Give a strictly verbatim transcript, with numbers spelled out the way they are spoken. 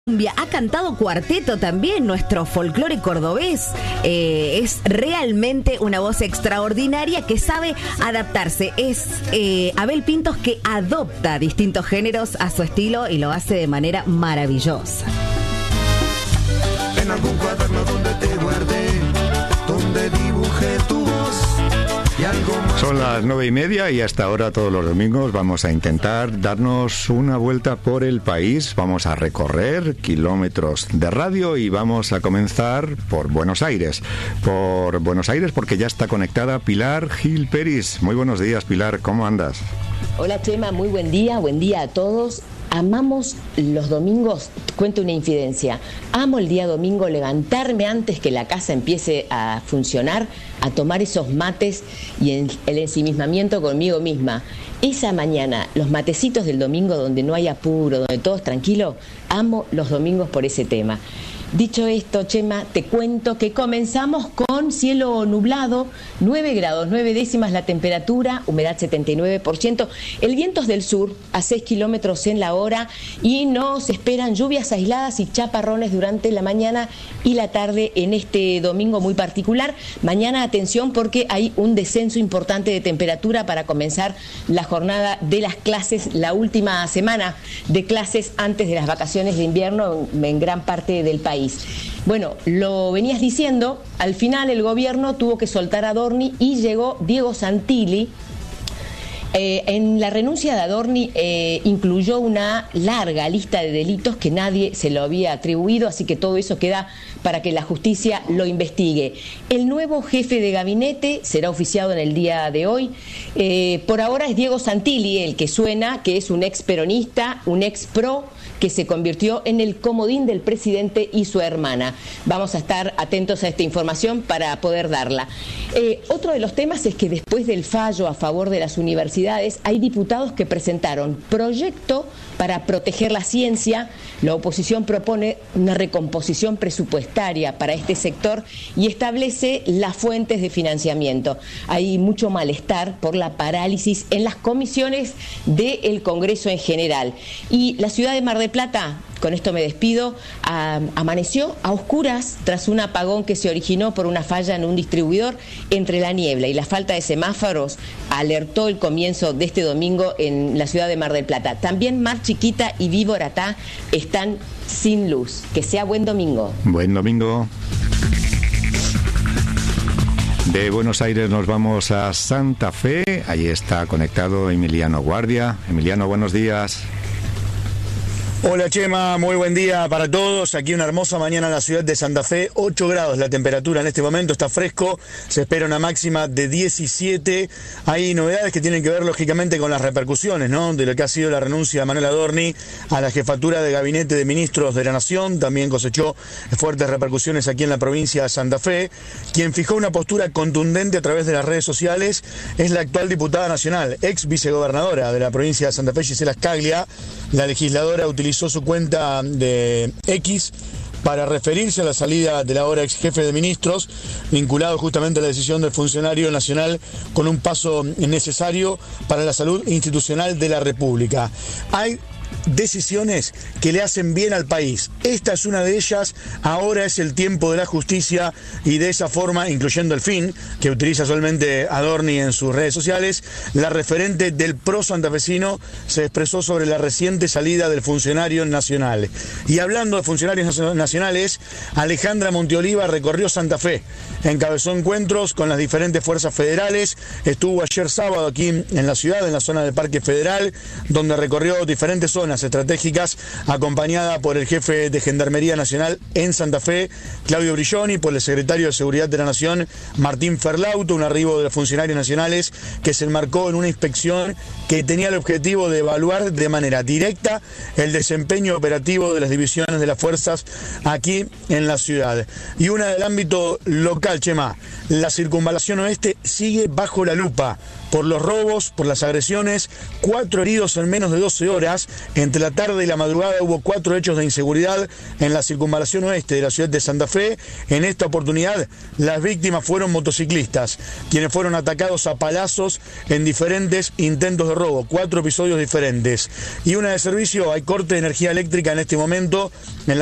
Ha cantado cuarteto también, nuestro folclore cordobés. Eh, es realmente una voz extraordinaria que sabe adaptarse. Es eh, Abel Pintos, que adopta distintos géneros a su estilo y lo hace de manera maravillosa. En algún cuaderno donde te guardé, donde dibujé tu voz. Son las nueve y media y hasta ahora todos los domingos vamos a intentar darnos una vuelta por el país. Vamos a recorrer kilómetros de radio y vamos a comenzar por Buenos Aires. Por Buenos Aires porque ya está conectada Pilar Gil Peris. Muy buenos días, Pilar, ¿cómo andas? Hola Chema, muy buen día, buen día a todos. Amamos los domingos, cuento una infidencia, amo el día domingo levantarme antes que la casa empiece a funcionar, a tomar esos mates y el ensimismamiento conmigo misma. Esa mañana, los matecitos del domingo donde no hay apuro, donde todo es tranquilo, amo los domingos por ese tema. Dicho esto, Chema, te cuento que comenzamos con cielo nublado, nueve grados, nueve décimas la temperatura, humedad setenta y nueve por ciento, el viento es del sur a seis kilómetros en la hora y nos esperan lluvias aisladas y chaparrones durante la mañana y la tarde en este domingo muy particular. Mañana atención porque hay un descenso importante de temperatura para comenzar la jornada de las clases, la última semana de clases antes de las vacaciones de invierno en, en gran parte del país. Bueno, lo venías diciendo, al final el gobierno tuvo que soltar a Adorni y llegó Diego Santilli. Eh, en la renuncia de Adorni eh, incluyó una larga lista de delitos que nadie se lo había atribuido, así que todo eso queda para que la justicia lo investigue. El nuevo jefe de gabinete será oficiado en el día de hoy. Eh, por ahora es Diego Santilli, el que suena, que es un ex peronista, un ex pro, que se convirtió en el comodín del presidente y su hermana. Vamos a estar atentos a esta información para poder darla. Eh, otro de los temas es que después del fallo a favor de las universidades, hay diputados que presentaron proyecto para proteger la ciencia. La oposición propone una recomposición presupuestaria para este sector y establece las fuentes de financiamiento. Hay mucho malestar por la parálisis en las comisiones del Congreso en general. Y la ciudad de Mar del Plata, con esto me despido, a, amaneció a oscuras tras un apagón que se originó por una falla en un distribuidor. Entre la niebla y la falta de semáforos alertó el comienzo de este domingo en la ciudad de Mar del Plata. También Mar Chiquita y Viboratá están sin luz. Que sea buen domingo. Buen domingo. De Buenos Aires nos vamos a Santa Fe. Allí está conectado Emiliano Guardia. Emiliano, buenos días. Hola Chema, muy buen día para todos. Aquí una hermosa mañana en la ciudad de Santa Fe, ocho grados la temperatura en este momento, está fresco, se espera una máxima de diecisiete. Hay novedades que tienen que ver lógicamente con las repercusiones, ¿no?, de lo que ha sido la renuncia de Manuel Adorni a la jefatura de gabinete de ministros de la Nación. También cosechó fuertes repercusiones aquí en la provincia de Santa Fe. Quien fijó una postura contundente a través de las redes sociales es la actual diputada nacional, ex vicegobernadora de la provincia de Santa Fe, Gisela Scaglia. La legisladora utilizó su cuenta de X para referirse a la salida de la ahora ex jefe de ministros, vinculado justamente a la decisión del funcionario nacional con un paso necesario para la salud institucional de la República. Hay decisiones que le hacen bien al país. Esta es una de ellas. Ahora es el tiempo de la justicia y de esa forma, incluyendo el fin, que utiliza solamente Adorni en sus redes sociales, la referente del pro santafesino se expresó sobre la reciente salida del funcionario nacional. Y hablando de funcionarios nacionales, Alejandra Monteoliva recorrió Santa Fe, encabezó encuentros con las diferentes fuerzas federales, estuvo ayer sábado aquí en la ciudad, en la zona del Parque Federal, donde recorrió diferentes zonas estratégicas, acompañada por el jefe de Gendarmería Nacional en Santa Fe, Claudio Brilloni, por el secretario de Seguridad de la Nación, Martín Ferlauto, un arribo de los funcionarios nacionales que se enmarcó en una inspección que tenía el objetivo de evaluar de manera directa el desempeño operativo de las divisiones de las fuerzas aquí en la ciudad. Y una del ámbito local, Chema, la circunvalación oeste sigue bajo la lupa por los robos, por las agresiones, cuatro heridos en menos de doce horas. Entre la tarde y la madrugada hubo cuatro hechos de inseguridad en la circunvalación oeste de la ciudad de Santa Fe. En esta oportunidad, las víctimas fueron motociclistas, quienes fueron atacados a palazos en diferentes intentos de robo, cuatro episodios diferentes. Y una de servicio, hay corte de energía eléctrica en este momento en la